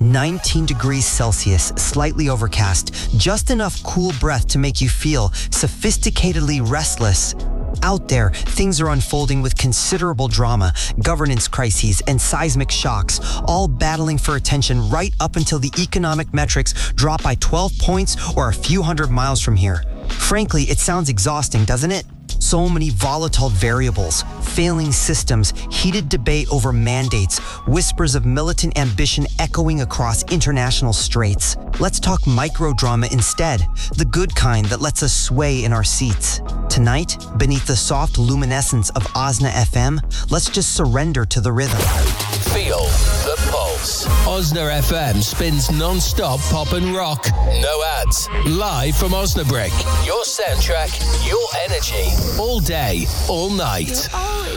19 degrees Celsius, slightly overcast, just enough cool breath to make you feel sophisticatedly restless. Out there, things are unfolding with considerable drama, governance crises, and seismic shocks, all battling for attention right up until the economic metrics drop by 12 points or a few hundred miles from here. Frankly, it sounds exhausting, doesn't it? So many volatile variables, failing systems, heated debate over mandates, whispers of militant ambition echoing across international straits. Let's talk microdrama instead, the good kind that lets us sway in our seats. Tonight, beneath the soft luminescence of Osna FM, let's just surrender to the rhythm. Feel the pulse. Osna FM spins non-stop pop and rock. No ads. Live from Osnabrück. Your soundtrack, your energy. All day, all night.